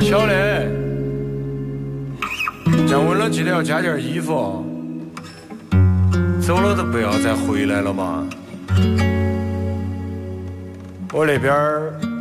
晓得，降温了记得要加件衣服，走了都不要再回来了嘛。我那边